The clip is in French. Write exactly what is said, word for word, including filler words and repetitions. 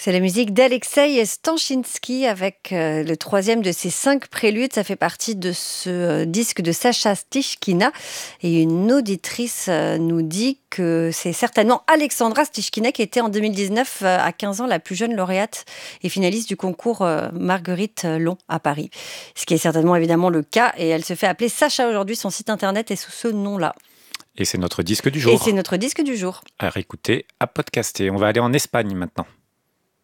C'est la musique d'Alexei Stanchinski avec euh, le troisième de ses cinq préludes. Ça fait partie de ce euh, disque de Sacha Stichkina. Et une auditrice euh, nous dit que c'est certainement Alexandra Stichkina qui était en deux mille dix-neuf, euh, à quinze ans, la plus jeune lauréate et finaliste du concours euh, Marguerite Long à Paris. Ce qui est certainement évidemment le cas. Et elle se fait appeler Sacha aujourd'hui. Son site internet est sous ce nom-là. Et c'est notre disque du jour. Et c'est notre disque du jour. À réécouter, à podcaster. On va aller en Espagne maintenant.